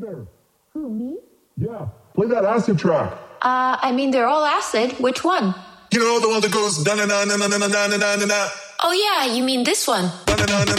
there. Who, me? Yeah, play that acid track. I mean, they're all acid. Which one? You know the one that goes da na na na na na na na na na. Oh, yeah, you mean this one. Da na na na.